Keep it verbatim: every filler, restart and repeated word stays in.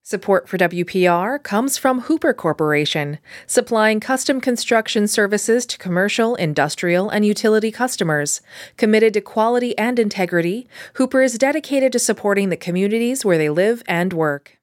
Support for W P R comes from Hooper Corporation, supplying custom construction services to commercial, industrial, and utility customers. Committed to quality and integrity, Hooper is dedicated to supporting the communities where they live and work.